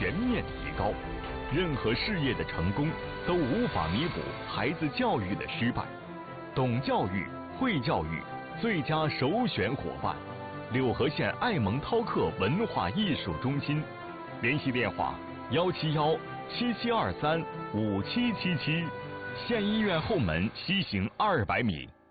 全面提高。任何事业的成功都无法弥补孩子教育的失败。懂教育、会教育最佳首选伙伴，六合县爱蒙涛克文化艺术中心，联系电话171-7723-5777，县医院后门西行200米。